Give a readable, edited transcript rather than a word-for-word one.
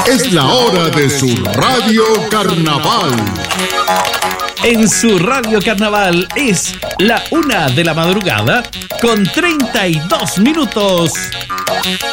Es la hora de su Radio Carnaval. En su Radio Carnaval es la 1 de la madrugada con 32 minutos.